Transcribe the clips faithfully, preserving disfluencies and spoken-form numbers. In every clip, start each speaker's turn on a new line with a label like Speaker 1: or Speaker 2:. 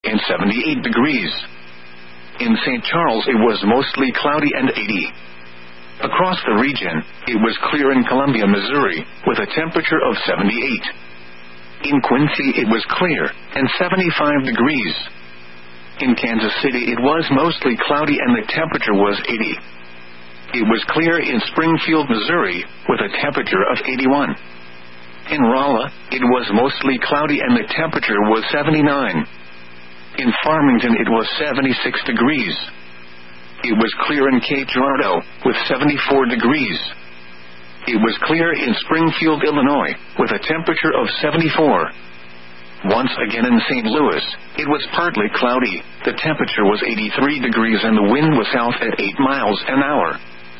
Speaker 1: and seventy-eight degrees. In Saint Charles it was mostly cloudy and eighty. Across the region, it was clear in Columbia, Missouri, with a temperature of seventy-eight. In Quincy it was clear, and seventy-five degrees. In Kansas City it was mostly cloudy and the temperature was eighty. It was clear in Springfield, Missouri, with a temperature of eighty-one. In Rolla, it was mostly cloudy and the temperature was seventy-nine. In Farmington it was seventy-six degrees. It was clear in Cape Girardeau, with seventy-four degrees. It was clear in Springfield, Illinois, with a temperature of seventy-four. Once again in Saint Louis, it was partly cloudy, the temperature was eighty-three degrees and the wind was south at eight miles an hour.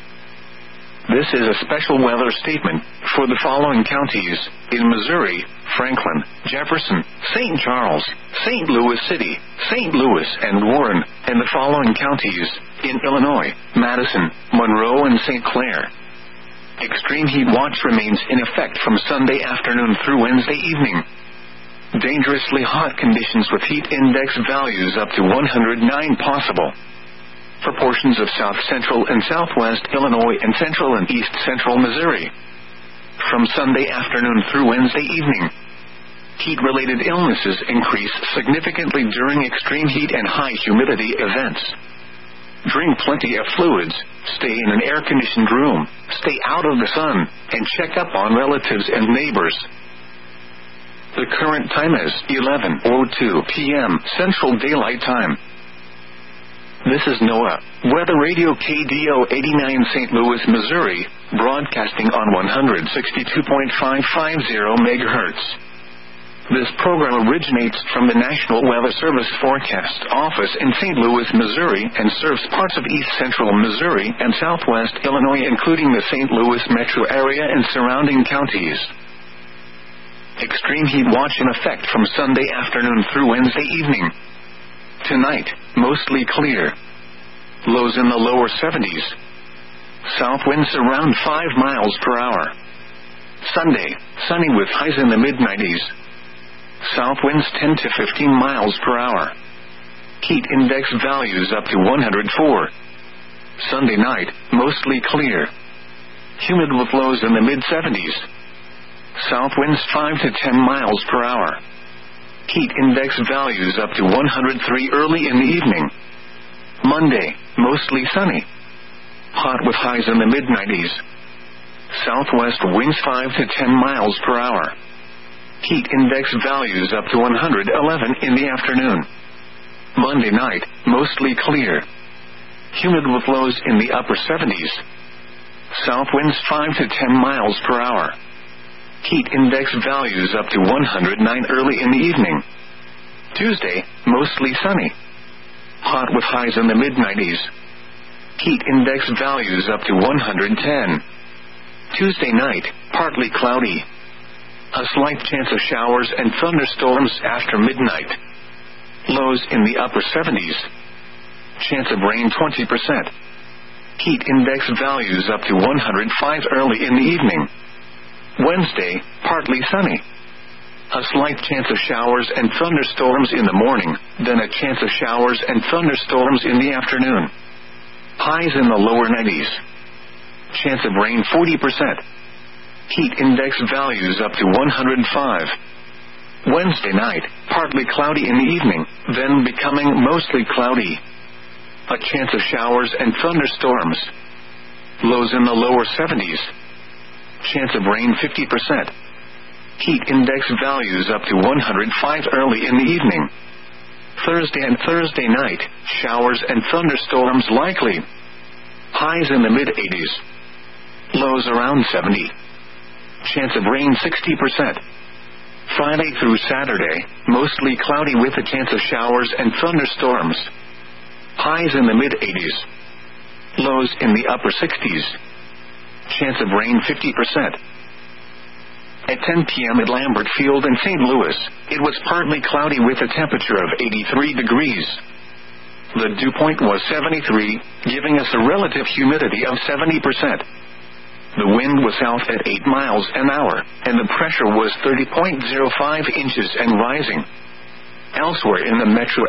Speaker 1: This is a special weather statement for the following counties: in Missouri, Franklin, Jefferson, Saint Charles, Saint Louis City, Saint Louis and Warren, and the following counties: in Illinois, Madison, Monroe and Saint Clair. Extreme heat watch remains in effect from Sunday afternoon through Wednesday evening. Dangerously hot conditions with heat index values up to one hundred nine possible. For portions of south central and southwest Illinois and central and east central Missouri. From Sunday afternoon through Wednesday evening. Heat-related illnesses increase significantly during extreme heat and high humidity events. Drink plenty of fluids, stay in an air-conditioned room, stay out of the sun, and check up on relatives and neighbors. The current time is eleven oh two p.m. Central Daylight Time. This is NOAA Weather Radio K D O eighty-nine Saint Louis, Missouri, broadcasting on one sixty-two point five five zero megahertz. This program originates from the National Weather Service Forecast Office in Saint Louis, Missouri, and serves parts of east central Missouri and southwest Illinois, including the Saint Louis metro area and surrounding counties. Extreme heat watch in effect from Sunday afternoon through Wednesday evening. Tonight, mostly clear. Lows in the lower seventies. South winds around five miles per hour. Sunday, sunny with highs in the mid nineties. South winds ten to fifteen miles per hour. Heat index values up to one hundred four. Sunday night, mostly clear. Humid with lows in the mid seventies. South winds five to ten miles per hour. Heat index values up to one hundred three early in the evening. Monday, mostly sunny. Hot with highs in the mid nineties. Southwest winds five to ten miles per hour. Heat index values up to one hundred eleven in the afternoon. Monday night, mostly clear. Humid with lows in the upper seventies. South winds five to ten miles per hour. Heat index values up to one hundred nine early in the evening. Tuesday, mostly sunny. Hot with highs in the mid nineties. Heat index values up to one hundred ten. Tuesday night, partly cloudy. A slight chance of showers and thunderstorms after midnight. Lows in the upper seventies. Chance of rain twenty percent. Heat index values up to one hundred five early in the evening. Wednesday, partly sunny. A slight chance of showers and thunderstorms in the morning, then a chance of showers and thunderstorms in the afternoon. Highs in the lower nineties. Chance of rain forty percent. Heat index values up to one hundred five. Wednesday night, partly cloudy in the evening, then becoming mostly cloudy. A chance of showers and thunderstorms. Lows in the lower seventies. Chance of rain fifty percent. Heat index values up to one hundred five early in the evening. Thursday and Thursday night, showers and thunderstorms likely. Highs in the mid eighties. Lows around seventy. Chance of rain sixty percent. Friday through Saturday, mostly cloudy with a chance of showers and thunderstorms. Highs in the mid eighties. Lows in the upper sixties. Chance of rain fifty percent. At ten p.m. at Lambert Field in Saint Louis, it was partly cloudy with a temperature of eighty-three degrees. The dew point was seventy-three, giving us a relative humidity of seventy percent. The wind was south at eight miles an hour, and the pressure was thirty point zero five inches and rising. Elsewhere in the metro